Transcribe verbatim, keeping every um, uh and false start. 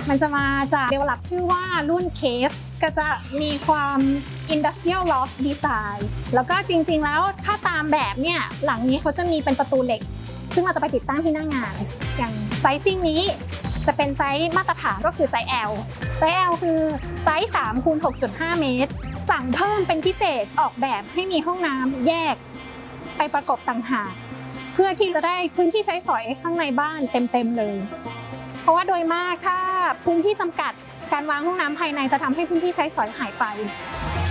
มันจะมาจากเดเวลลอปชื่อว่ารุ่น Cave ก็จะมีความ Industrial Loft Design แล้วก็จริงๆแล้วถ้าตามแบบเนี่ยหลังนี้เขาจะมีเป็นประตูเหล็กซึ่งเราจะไปติดตั้งที่หน้างานอย่างไซซิ่งนี้จะเป็นไซส์มาตรฐานก็คือไซส์ L ไซส์ L คือไซส์สามคูณหกจุดห้า เมตรสั่งเพิ่มเป็นพิเศษออกแบบให้มีห้องน้ำแยกไปประกบต่างหากเพื่อที่จะได้พื้นที่ใช้สอยข้างในบ้านเต็มๆเลยเพราะว่าโดยมากถ้าพื้นที่จำกัดการวางห้องน้ำภายในจะทำให้พื้นที่ใช้สอยหายไป